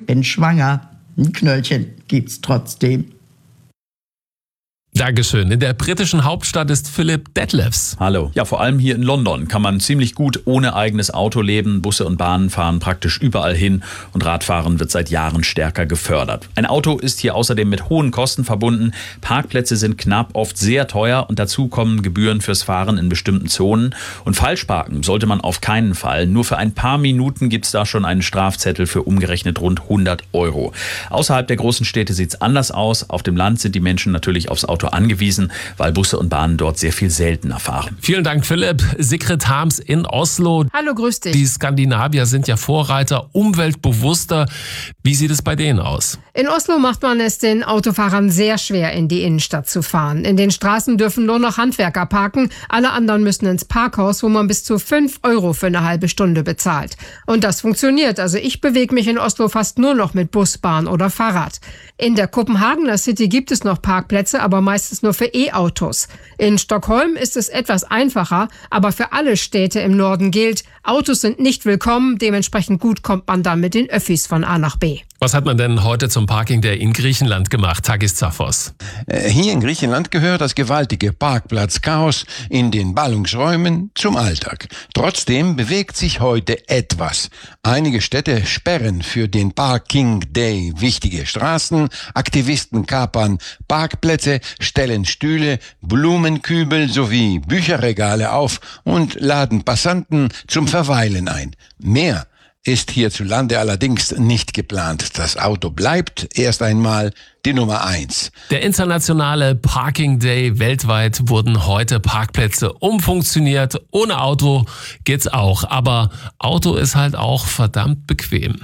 bin schwanger. Ein Knöllchen gibt's trotzdem. Dankeschön. In der britischen Hauptstadt ist Philipp Detlefs. Hallo. Ja, vor allem hier in London kann man ziemlich gut ohne eigenes Auto leben. Busse und Bahnen fahren praktisch überall hin und Radfahren wird seit Jahren stärker gefördert. Ein Auto ist hier außerdem mit hohen Kosten verbunden. Parkplätze sind knapp, oft sehr teuer und dazu kommen Gebühren fürs Fahren in bestimmten Zonen. Und falsch parken sollte man auf keinen Fall. Nur für ein paar Minuten gibt's da schon einen Strafzettel für umgerechnet rund 100 €. Außerhalb der großen Städte sieht's anders aus. Auf dem Land sind die Menschen natürlich aufs Auto angewiesen, weil Busse und Bahnen dort sehr viel seltener fahren. Vielen Dank, Philipp. Sigrid Harms in Oslo. Hallo, grüß dich. Die Skandinavier sind ja Vorreiter, umweltbewusster. Wie sieht es bei denen aus? In Oslo macht man es den Autofahrern sehr schwer, in die Innenstadt zu fahren. In den Straßen dürfen nur noch Handwerker parken. Alle anderen müssen ins Parkhaus, wo man bis zu 5 € für eine halbe Stunde bezahlt. Und das funktioniert. Also ich bewege mich in Oslo fast nur noch mit Bus, Bahn oder Fahrrad. In der Kopenhagener City gibt es noch Parkplätze, aber meistens nur für E-Autos. In Stockholm ist es etwas einfacher, aber für alle Städte im Norden gilt, Autos sind nicht willkommen, dementsprechend gut kommt man dann mit den Öffis von A nach B. Was hat man denn heute zum Parking Day in Griechenland gemacht, Takis Zaphos? Hier in Griechenland gehört das gewaltige Parkplatzchaos in den Ballungsräumen zum Alltag. Trotzdem bewegt sich heute etwas. Einige Städte sperren für den Parking Day wichtige Straßen, Aktivisten kapern Parkplätze, stellen Stühle, Blumenkübel sowie Bücherregale auf und laden Passanten zum Verweilen ein. Mehr ist hierzulande allerdings nicht geplant. Das Auto bleibt erst einmal die Nummer 1. Der internationale Parking Day. Weltweit wurden heute Parkplätze umfunktioniert. Ohne Auto geht's auch. Aber Auto ist halt auch verdammt bequem.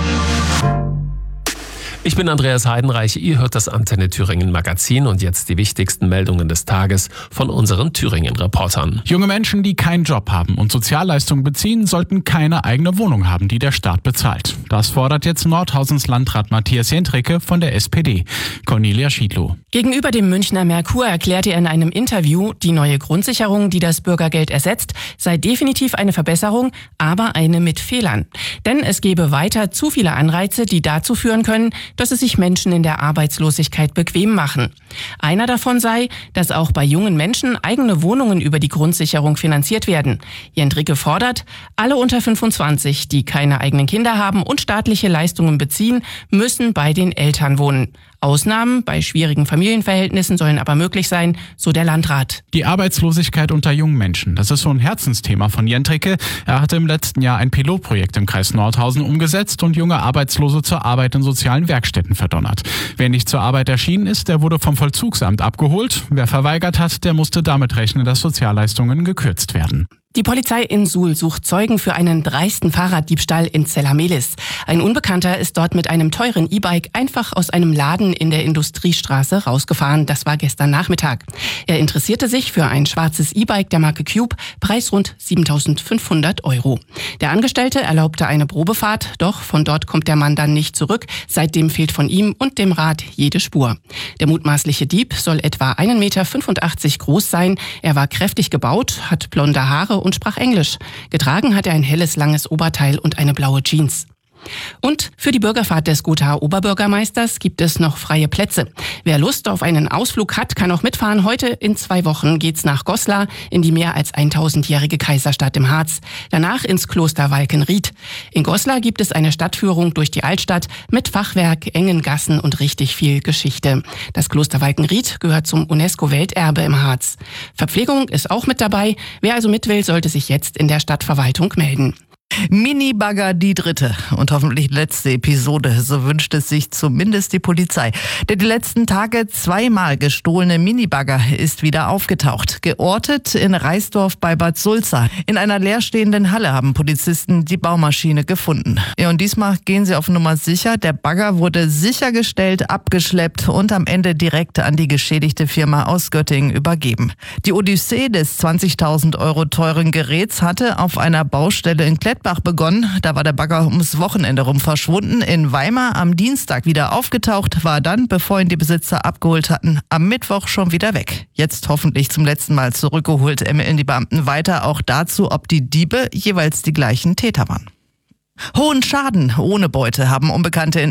Ich bin Andreas Heidenreich, ihr hört das Antenne Thüringen Magazin und jetzt die wichtigsten Meldungen des Tages von unseren Thüringen-Reportern. Junge Menschen, die keinen Job haben und Sozialleistungen beziehen, sollten keine eigene Wohnung haben, die der Staat bezahlt. Das fordert jetzt Nordhausens Landrat Matthias Jentricke von der SPD. Cornelia Schiedlow. Gegenüber dem Münchner Merkur erklärte er in einem Interview, die neue Grundsicherung, die das Bürgergeld ersetzt, sei definitiv eine Verbesserung, aber eine mit Fehlern. Denn es gebe weiter zu viele Anreize, die dazu führen können, dass es sich Menschen in der Arbeitslosigkeit bequem machen. Einer davon sei, dass auch bei jungen Menschen eigene Wohnungen über die Grundsicherung finanziert werden. Jentricke fordert, alle unter 25, die keine eigenen Kinder haben und staatliche Leistungen beziehen, müssen bei den Eltern wohnen. Ausnahmen bei schwierigen Familienverhältnissen sollen aber möglich sein, so der Landrat. Die Arbeitslosigkeit unter jungen Menschen, das ist so ein Herzensthema von Jentricke. Er hatte im letzten Jahr ein Pilotprojekt im Kreis Nordhausen umgesetzt und junge Arbeitslose zur Arbeit in sozialen Werkstätten verdonnert. Wer nicht zur Arbeit erschienen ist, der wurde vom Vollzugsamt abgeholt. Wer verweigert hat, der musste damit rechnen, dass Sozialleistungen gekürzt werden. Die Polizei in Suhl sucht Zeugen für einen dreisten Fahrraddiebstahl in Zellamelis. Ein Unbekannter ist dort mit einem teuren E-Bike einfach aus einem Laden in der Industriestraße rausgefahren. Das war gestern Nachmittag. Er interessierte sich für ein schwarzes E-Bike der Marke Cube, Preis rund 7.500 €. Der Angestellte erlaubte eine Probefahrt, doch von dort kommt der Mann dann nicht zurück. Seitdem fehlt von ihm und dem Rad jede Spur. Der mutmaßliche Dieb soll etwa 1,85 Meter groß sein. Er war kräftig gebaut, hat blonde Haare und sprach Englisch. Getragen hat er ein helles, langes Oberteil und eine blaue Jeans. Und für die Bürgerfahrt des Gothaer Oberbürgermeisters gibt es noch freie Plätze. Wer Lust auf einen Ausflug hat, kann auch mitfahren. Heute in 2 Wochen geht's nach Goslar in die mehr als 1000-jährige Kaiserstadt im Harz. Danach ins Kloster Walkenried. In Goslar gibt es eine Stadtführung durch die Altstadt mit Fachwerk, engen Gassen und richtig viel Geschichte. Das Kloster Walkenried gehört zum UNESCO-Welterbe im Harz. Verpflegung ist auch mit dabei. Wer also mit will, sollte sich jetzt in der Stadtverwaltung melden. Minibagger die 3. und hoffentlich letzte Episode, so wünscht es sich zumindest die Polizei. Der die letzten Tage 2-mal gestohlene Minibagger ist wieder aufgetaucht. Geortet in Reisdorf bei Bad Sulza. In einer leerstehenden Halle haben Polizisten die Baumaschine gefunden. Ja, und diesmal gehen sie auf Nummer sicher. Der Bagger wurde sichergestellt, abgeschleppt und am Ende direkt an die geschädigte Firma aus Göttingen übergeben. Die Odyssee des 20.000 € teuren Geräts hatte auf einer Baustelle in Klettbach begonnen. Da war der Bagger ums Wochenende rum verschwunden. In Weimar am Dienstag wieder aufgetaucht, war dann, bevor ihn die Besitzer abgeholt hatten, am Mittwoch schon wieder weg. Jetzt hoffentlich zum letzten Mal zurückgeholt, ermitteln die Beamten weiter auch dazu, ob die Diebe jeweils die gleichen Täter waren. Hohen Schaden ohne Beute haben Unbekannte in